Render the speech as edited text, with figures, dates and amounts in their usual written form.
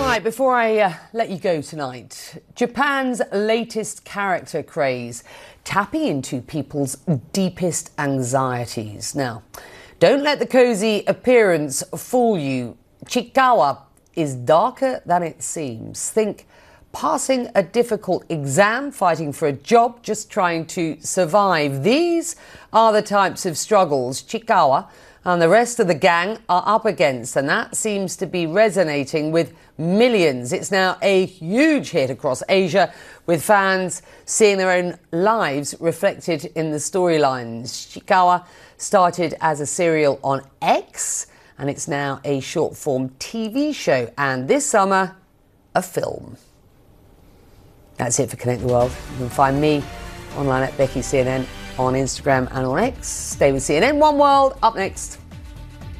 Right, before I let you go tonight, Japan's latest character craze, tapping into people's deepest anxieties. Now, don't let the cosy appearance fool you. Chiikawa is darker than it seems. Think passing a difficult exam, fighting for a job, just trying to survive. These are the types of struggles Chiikawa and the rest of the gang are up against, and that seems to be resonating with millions. It's now a huge hit across Asia, with fans seeing their own lives reflected in the storylines. Chiikawa started as a serial on X, and it's now a short-form TV show, and this summer, a film. That's it for Connect the World. You can find me online at BeckyCNN on Instagram and on X. Stay with CNN One World. Up next.